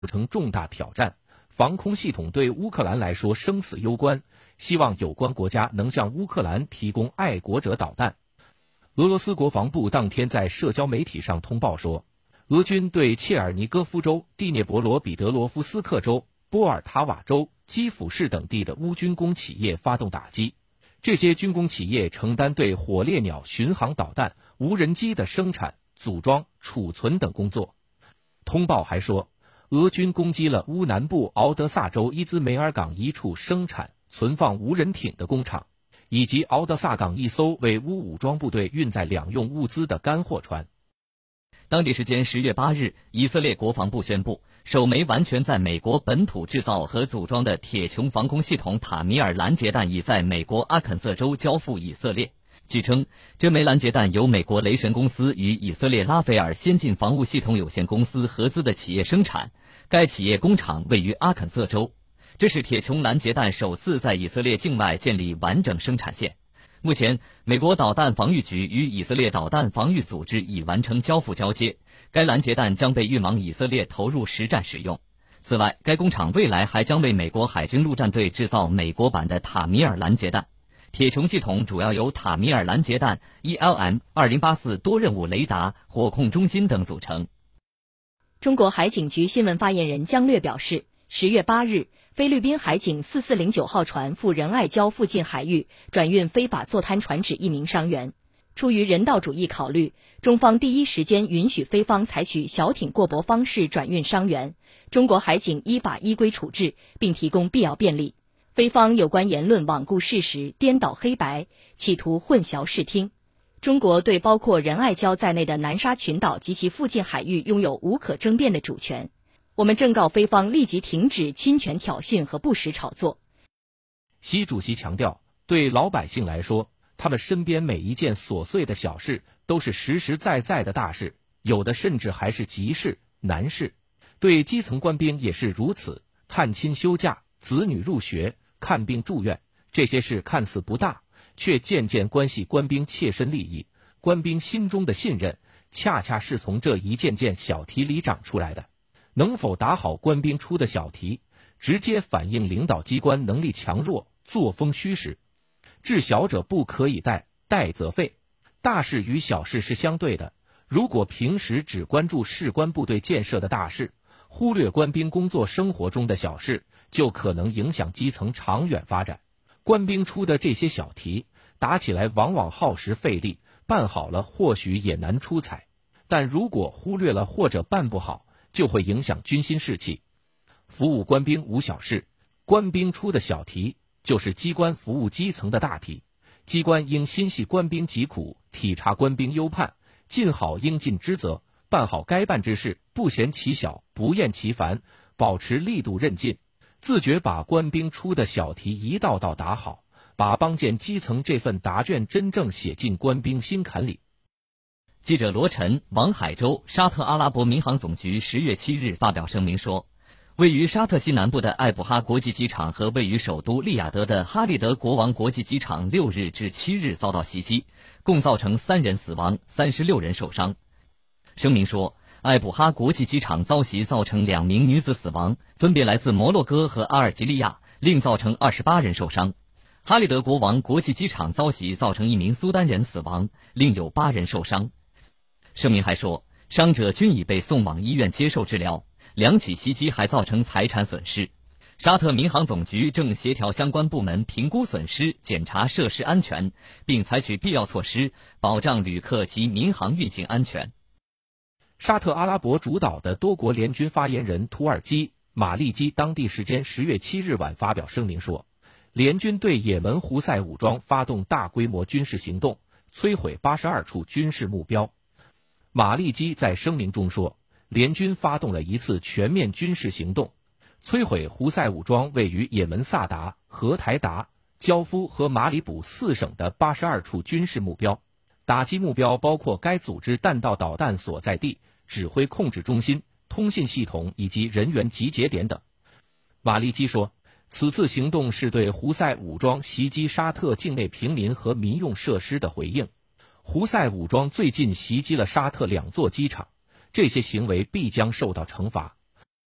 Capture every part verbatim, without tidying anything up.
成重大挑战，防空系统对乌克兰来说生死攸关，希望有关国家能向乌克兰提供爱国者导弹。俄罗斯国防部当天在社交媒体上通报说，俄军对切尔尼戈夫州、第聂伯罗彼得罗夫斯克州、波尔塔瓦州、基辅市等地的乌军工企业发动打击，这些军工企业承担对火烈鸟巡航导弹、无人机的生产、组装、储存等工作。通报还说，俄军攻击了乌南部敖德萨州伊兹梅尔港一处生产、存放无人艇的工厂，以及敖德萨港一艘为乌武装部队运载两用物资的干货船。 当地时间十月八日，以色列国防部宣布，首枚完全在美国本土制造和组装的铁穹防空系统塔米尔拦截弹已在美国阿肯色州交付以色列。据称，这枚拦截弹由美国雷神公司与以色列拉斐尔先进防务系统有限公司合资的企业生产，该企业工厂位于阿肯色州。这是铁穹拦截弹首次在以色列境外建立完整生产线。目前，美国导弹防御局与以色列导弹防御组织已完成交付交接，该拦截弹将被运往以色列投入实战使用。此外，该工厂未来还将为美国海军陆战队制造美国版的塔米尔拦截弹。铁穹系统主要由塔米尔拦截弹、E L M 二零八四多任务雷达、火控中心等组成。 中国海警局新闻发言人姜略表示，十月八日，菲律宾海警四四零九号船赴仁爱礁附近海域转运非法坐滩船只一名伤员。出于人道主义考虑，中方第一时间允许菲方采取小艇过驳方式转运伤员，中国海警依法依规处置，并提供必要便利。菲方有关言论罔顾事实、颠倒黑白，企图混淆视听。中国对包括仁爱礁在内的南沙群岛及其附近海域拥有无可争辩的主权。我们正告菲方立即停止侵权挑衅和不实炒作。 习主席强调，对老百姓来说，他们身边每一件琐碎的小事都是实实在在的大事，有的甚至还是急事、难事。对基层官兵也是如此，探亲休假、子女入学、看病住院，这些事看似不大，却渐渐关系官兵切身利益。官兵心中的信任，恰恰是从这一件件小题里长出来的。能否打好官兵出的小题，直接反映领导机关能力强弱、作风虚实。治小者不可以怠，怠则废。大事与小事是相对的，如果平时只关注士官部队建设的大事，忽略官兵工作生活中的小事，就可能影响基层长远发展。官兵出的这些小题，打起来往往耗时费力，办好了或许也难出彩，但如果忽略了或者办不好，就会影响军心士气。服务官兵无小事，官兵出的小题就是机关服务基层的大题。机关应心系官兵疾苦，体察官兵忧盼，尽好应尽之责，办好该办之事，不嫌其小，不厌其烦，保持力度韧劲，自觉把官兵出的小题一道道打好，把帮建基层这份答卷真正写进官兵心坎里。 记者罗晨、王海洲，沙特阿拉伯民航总局十月七日发表声明说，位于沙特西南部的艾卜哈国际机场和位于首都利雅得的哈利德国王国际机场六日至七日遭到袭击，共造成三人死亡、三十六人受伤。声明说，艾卜哈国际机场遭袭造成两名女子死亡，分别来自摩洛哥和阿尔及利亚，另造成二十八人受伤。哈利德国王国际机场遭袭造成一名苏丹人死亡，另有八人受伤。声明还说，伤者均已被送往医院接受治疗，两起袭击还造成财产损失。沙特民航总局正协调相关部门评估损失，检查设施安全，并采取必要措施，保障旅客及民航运行安全。 沙特阿拉伯主导的多国联军发言人土耳其、马利基当地时间十月七日晚发表声明说，联军对也门胡塞武装发动大规模军事行动，摧毁八十二处军事目标。马利基在声明中说，联军发动了一次全面军事行动，摧毁胡塞武装位于也门萨达、荷台达、焦夫和马里卜四省的八十二处军事目标，打击目标包括该组织弹道导弹所在地、指挥控制中心、通信系统以及人员集结点等。马利基说，此次行动是对胡塞武装袭击沙特境内平民和民用设施的回应。胡塞武装最近袭击了沙特两座机场，这些行为必将受到惩罚。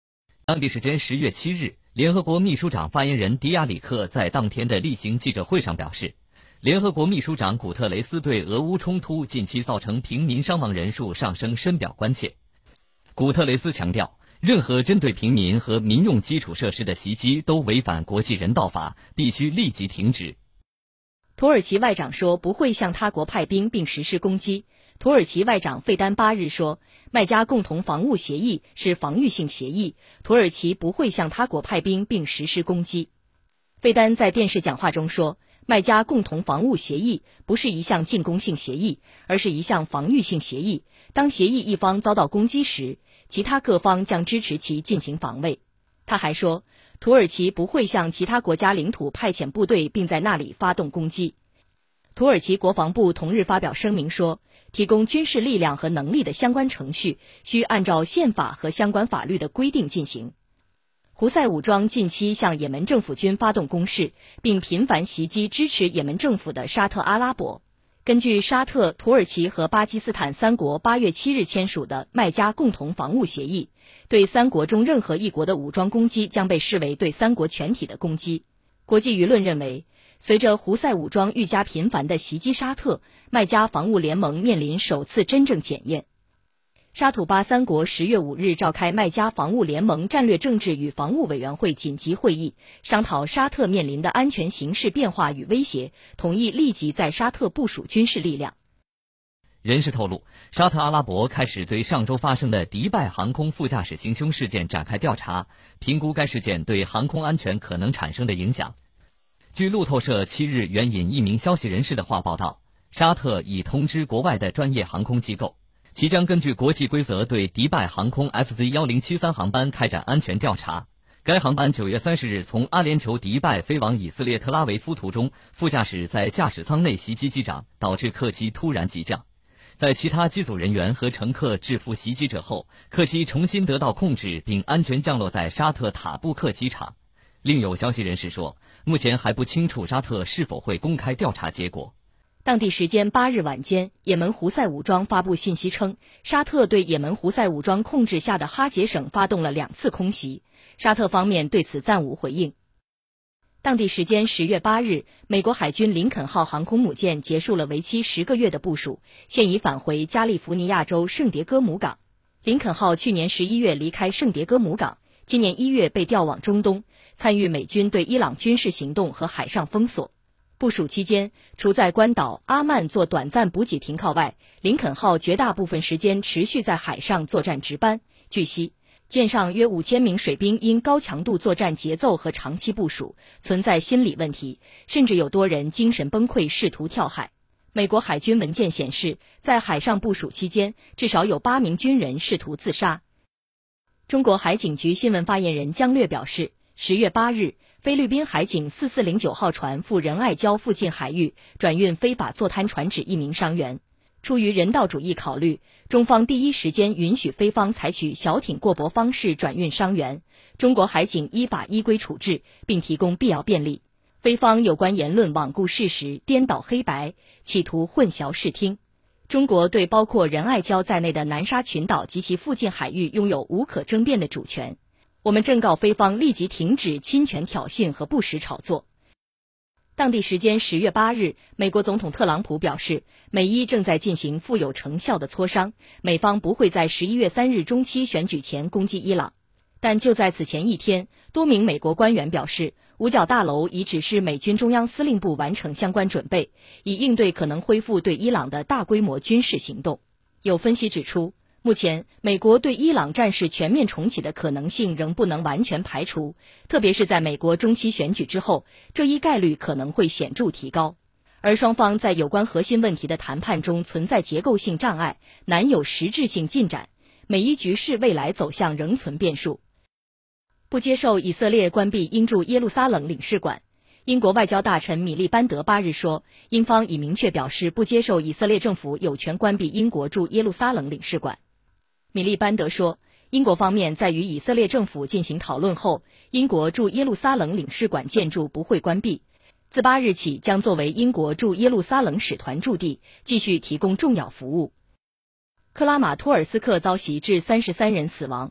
当地时间十月七日，联合国秘书长发言人迪亚里克在当天的例行记者会上表示，联合国秘书长古特雷斯对俄乌冲突近期造成平民伤亡人数上升深表关切。古特雷斯强调，任何针对平民和民用基础设施的袭击都违反国际人道法，必须立即停止。 土耳其外长说不会向他国派兵并实施攻击。土耳其外长费丹八日说，麦加共同防务协议是防御性协议，土耳其不会向他国派兵并实施攻击。费丹在电视讲话中说，麦加共同防务协议不是一项进攻性协议，而是一项防御性协议。当协议一方遭到攻击时，其他各方将支持其进行防卫。他还说，土耳其不会向其他国家领土派遣部队并在那里发动攻击。土耳其国防部同日发表声明说，提供军事力量和能力的相关程序需按照宪法和相关法律的规定进行。胡塞武装近期向也门政府军发动攻势，并频繁袭击支持也门政府的沙特阿拉伯。根据沙特、土耳其和巴基斯坦三国八月七日签署的麦加共同防务协议，对三国中任何一国的武装攻击将被视为对三国全体的攻击。国际舆论认为，随着胡塞武装愈加频繁地袭击沙特，麦加防务联盟面临首次真正检验。沙土巴三国十月五日召开麦加防务联盟战略政治与防务委员会紧急会议，商讨沙特面临的安全形势变化与威胁，同意立即在沙特部署军事力量。 人士透露，沙特阿拉伯开始对上周发生的迪拜航空副驾驶行凶事件展开调查，评估该事件对航空安全可能产生的影响。据路透社七日援引一名消息人士的话报道，沙特已通知国外的专业航空机构，其将根据国际规则对迪拜航空 F Z 一零七三 航班开展安全调查。该航班九月三十日从阿联酋迪拜飞往以色列特拉维夫途中，副驾驶在驾驶舱内袭击机长，导致客机突然急降。在其他机组人员和乘客制服袭击者后，客机重新得到控制并安全降落在沙特塔布克机场。另有消息人士说，目前还不清楚沙特是否会公开调查结果。 当地时间八日晚间，也门胡塞武装发布信息称，沙特对也门胡塞武装控制下的哈杰省发动了两次空袭，沙特方面对此暂无回应。当地时间十月八日，美国海军林肯号航空母舰结束了为期十个月的部署，现已返回加利福尼亚州圣迭戈姆港。林肯号去年十一月离开圣迭戈姆港，今年一月被调往中东，参与美军对伊朗军事行动和海上封锁。部署期间，除在关岛阿曼做短暂补给停靠外，林肯号绝大部分时间持续在海上作战值班。据悉，舰上约五千名水兵因高强度作战节奏和长期部署，存在心理问题，甚至有多人精神崩溃，试图跳海。美国海军文件显示，在海上部署期间，至少有八名军人试图自杀。中国海警局新闻发言人姜略表示，十月八日，菲律宾海警四四零九号船赴仁爱礁附近海域转运非法坐滩船只一名伤员。出于人道主义考虑，中方第一时间允许菲方采取小艇过泊方式转运伤员，中国海警依法依规处置，并提供必要便利。菲方有关言论罔顾事实、颠倒黑白，企图混淆视听。中国对包括仁爱礁在内的南沙群岛及其附近海域拥有无可争辩的主权。我们正告菲方立即停止侵权挑衅和不实炒作。当地时间十月八日，美国总统特朗普表示，美伊正在进行富有成效的磋商，美方不会在十一月三日中期选举前攻击伊朗。但就在此前一天，多名美国官员表示，五角大楼已指示美军中央司令部完成相关准备，以应对可能恢复对伊朗的大规模军事行动。有分析指出，目前美国对伊朗战事全面重启的可能性仍不能完全排除，特别是在美国中期选举之后，这一概率可能会显著提高。而双方在有关核心问题的谈判中存在结构性障碍，难有实质性进展，美伊局势未来走向仍存变数。不接受以色列关闭英驻耶路撒冷领事馆。英国外交大臣米利班德八日说，英方已明确表示不接受以色列政府有权关闭英国驻耶路撒冷领事馆。米利班德说，英国方面在与以色列政府进行讨论后，英国驻耶路撒冷领事馆建筑不会关闭，自八日起将作为英国驻耶路撒冷使团驻地，继续提供重要服务。克拉马托尔斯克遭袭致三十三人死亡。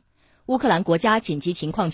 乌克兰国家紧急情况